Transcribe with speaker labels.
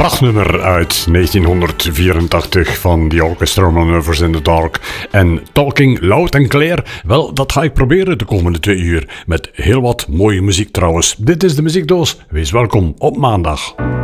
Speaker 1: prachtnummer uit 1984 van The Orchestra Manoeuvres in the Dark en Talking Loud and Clear. Wel, dat ga ik proberen de komende 2 uur met heel wat mooie muziek trouwens. Dit is de Muziekdoos. Wees welkom op maandag.